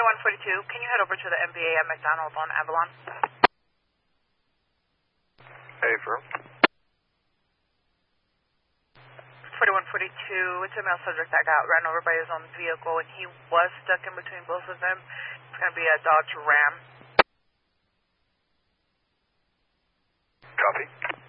4142, can you head over to the MBA at McDonald's on Avalon? Hey, firm. 4142, it's a male subject that got ran over by his own vehicle, and he was stuck in between both of them. It's going to be a Dodge Ram. Copy.